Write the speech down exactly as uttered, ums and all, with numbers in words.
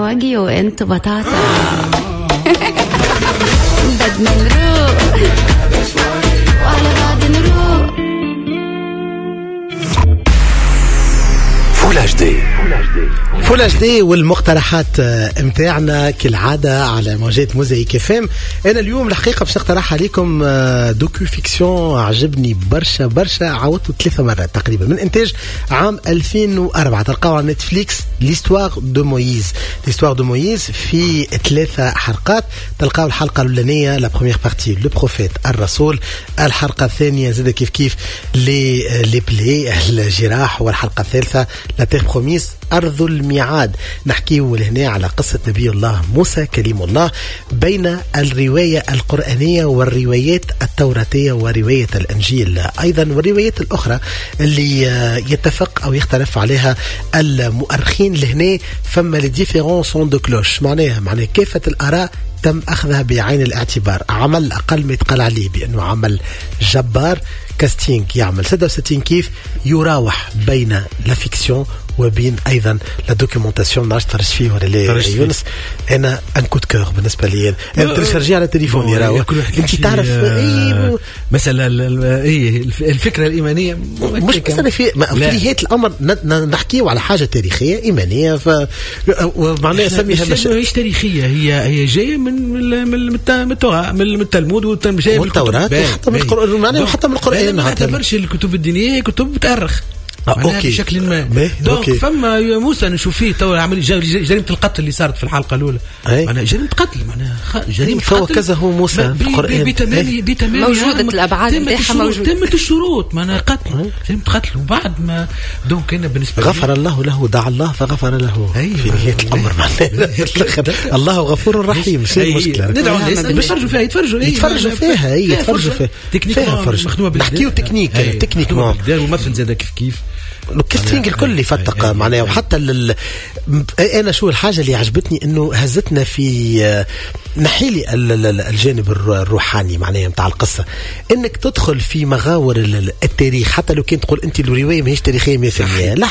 واجي وانت بطاطا. بدنا نروق وعلى بعض نروق. فول اتش دي فول اتش دي والمقترحات متاعنا كالعادة على موجات موزايك اف ام. انا اليوم الحقيقة باش نقترح عليكم دوكو فيكسيون عجبني برشا برشا، عاودته ثلاثة مرات تقريبا، من انتاج عام ألفين وأربعة. تلقاو على نتفليكس ليستوار دو مويز. ليستوار دو مويز في ثلاثة حلقات. تلقاو الحلقة الأولانية لا بروميير بارتي لو بروفيت الرسول، الحلقة الثانية زاد كيف كيف لي لي بلي الجراح، والحلقة الثالثة لا تير بروميس أرض الميعاد. نحكيو لهنا على قصة نبي الله موسى كليم الله بين الرواية القرآنية والروايات التوراتية ورواية الإنجيل أيضا، والروايات الأخرى اللي يتفق أو يختلف عليها المؤرخين. لهنا فما لي ديفيرون سون دو كلوش، معناها معناها كافة الآراء تم أخذها بعين الاعتبار. عمل أقل ما يتقال عليه بأنه عمل جبار. كاستينج يعمل ستة وستين كيف يراوح بين لا فيكسيون وبين ايضا لا دوكيومونطاسيون. ما تفرج فيه ولا لا يونس؟ انا ان كود كور بالنسبه لي. انا ترشرجي على التليفون يراوح. انت تعرف ايه مثلا ايه الفكره الايمانيه مش مثلا في في الامر نحكيو على حاجه تاريخيه ايمانيه، ف معناها سميها مش مش تاريخيه، هي هي جايه من من من التلمود وجايه من التوراة وحتى من القرآن، معناها حتى من القرآن. ما تعتبرش الكتب الدينيه كتب بتأرخ اوكي بشكل ما. دونك فما موسى نشوف فيه تو عمل جريمه القتل اللي صارت في الحلقه الاولى، معناها جريمه قتل، معناها جريمه قتل كذا هو موسى في القران بتمام بتمام موجوده الابعاد نتاعها موجوده، تمت الشروط، معناها قتل جريمه قتل. وبعد ما دونك انا بالنسبه لي غفر الله له، دعا الله فغفر له في نهايه الامر. معناها الله غفور رحيم. مش المشكله ندعو الناس يتفرجوا فيها يتفرجوا يتفرجوا فيها هي يتفرجوا فيها تكنيك مخدومه نحكيو تكنيك تكنيك ممثل زاد كيف كيف الكاستينج الكل اللي فتق معناها. وحتى لل... انا شو الحاجه اللي عجبتني انه هزتنا في نحيلي الجانب الروحاني معناها متاع القصه، انك تدخل في مغاور التاريخ حتى لو كنت تقول انت الروايه ماهيش تاريخيه مية بالمية. لا